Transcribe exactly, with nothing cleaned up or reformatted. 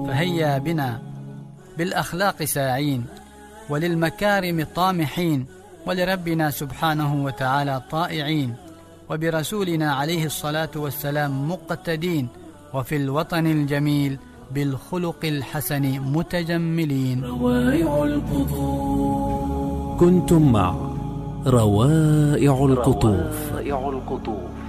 فهيا بنا بالأخلاق ساعين، وللمكارم طامحين، ولربنا سبحانه وتعالى طائعين، وبرسولنا عليه الصلاة والسلام مقتدين، وفي الوطن الجميل بالخلق الحسن متجملين. روائع القطوف. كنتم مع روائع القطوف. روائع القطوف.